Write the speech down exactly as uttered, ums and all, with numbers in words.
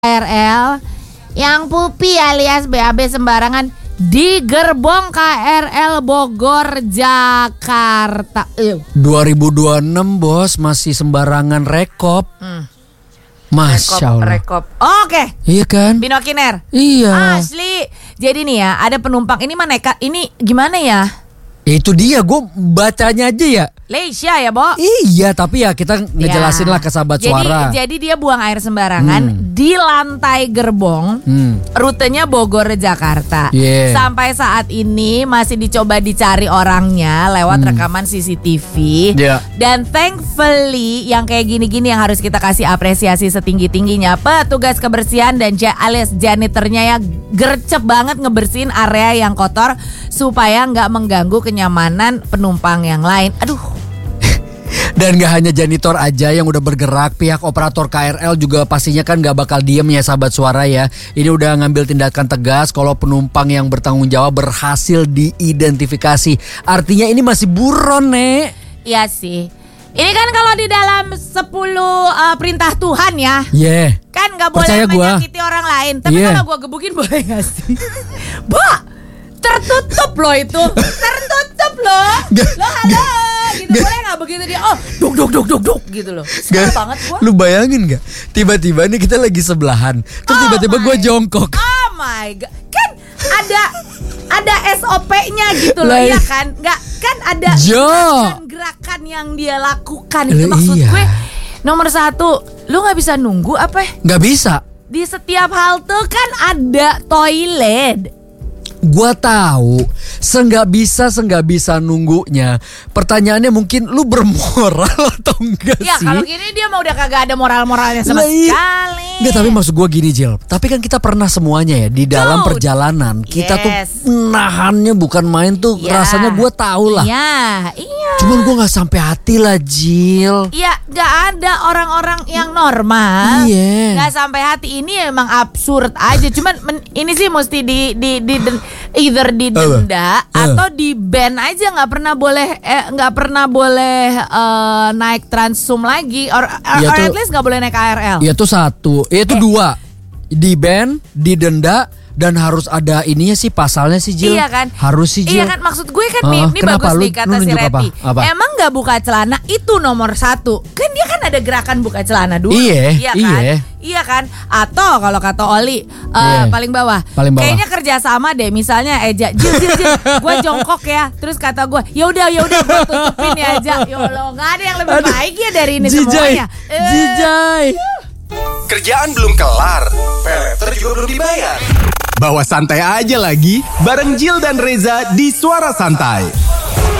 K R L yang pupi alias B A B sembarangan di gerbong K R L Bogor, Jakarta. Ew. dua ribu dua puluh enam bos, masih sembarangan rekop. Hmm. Masya Allah. Rekop. Oh, oke. Okay. Iya kan? Binokiner. Iya. Asli. Jadi nih ya, ada penumpang ini mah nekat. Ini gimana ya? Itu dia, gue bacanya aja ya. Leisha ya, Bo? Iya, tapi ya kita ngejelasin ya lah ke sahabat jadi, suara. Jadi dia buang air sembarangan hmm. di lantai gerbong, hmm. rutenya Bogor, Jakarta. Yeah. Sampai saat ini masih dicoba dicari orangnya lewat hmm. rekaman C C T V. Yeah. Dan thankfully yang kayak gini-gini yang harus kita kasih apresiasi setinggi-tingginya. Petugas kebersihan dan j- alias janitornya ya gercep banget ngebersihin area yang kotor supaya nggak mengganggu kenyamanan penumpang yang lain. Aduh. Dan gak hanya janitor aja yang udah bergerak, pihak operator K R L juga pastinya kan gak bakal diem ya sahabat suara ya. Ini udah ngambil tindakan tegas kalau penumpang yang bertanggung jawab berhasil diidentifikasi. Artinya ini masih buron, Nek. Iya sih. Ini kan kalau di dalam sepuluh uh, perintah Tuhan ya. Iya. Yeah. Kan gak boleh Percaya menyakiti gua. orang lain. Tapi yeah. kalau gue gebukin boleh gak sih? Ba, tertutup loh itu. Tertutup loh. Lo halo. Gitu boleh gak begitu dia oh duk duk duk duk duk gitu loh. Senang banget gua. Lu bayangin gak? Tiba-tiba nih kita lagi sebelahan. Terus oh tiba-tiba gue jongkok. Oh my god. Kan ada ada S O P-nya gitu loh ya kan? Nggak kan ada gerakan-gerakan yang dia lakukan itu maksud iya. gue. Nomor satu, lu nggak bisa nunggu apa? Nggak bisa. Di setiap halte kan ada toilet. Gua tahu, seenggak bisa seenggak bisa nunggunya. Pertanyaannya mungkin lu bermoral atau enggak ya, sih? Ya kalau gini dia mah udah kagak ada moral-moralnya sama Lai. sekali. Enggak, tapi maksud gua gini Jil. Tapi kan kita pernah semuanya ya di dalam Dude. perjalanan. Kita yes. tuh nahannya bukan main tuh ya. Rasanya gua tahu lah. Iya, iya. Cuman gua nggak sampai hati lah Jil. Iya, nggak ada orang-orang yang normal. Iya. Nggak sampai hati ini emang absurd aja. Cuman men, ini sih mesti di di di, di either didenda uh, uh. atau di ban aja, nggak pernah boleh nggak eh, pernah boleh uh, naik Transum lagi or, or, ya or tuh, at least nggak boleh naik K R L. Iya tuh satu, itu eh. dua, di ban, didenda. Dan harus ada ininya sih pasalnya sih Jil. Iya kan? Harus sih Jil. Iya kan maksud gue kan nih, uh, ini bagus nih kata si Reti. Apa? Apa? Emang gak buka celana itu nomor satu. Kan dia kan ada gerakan buka celana dulu. Iya, iya kan? Iya. Iya kan? Atau kalau kata Oli uh, yeah. paling bawah. Paling bawah. Kayaknya kerja sama deh. Misalnya Eja, Jil Jil Jil, gue jongkok ya. Terus kata gue, ya udah ya udah gue tutupin ya aja. Ya Allah, nggak ada yang lebih Aduh. baik ya dari ini Jijai. semuanya. Jijai. Kerjaan belum kelar, peleter juga belum dibayar. Bawa santai aja lagi, bareng Jil dan Reza di Suara Santai.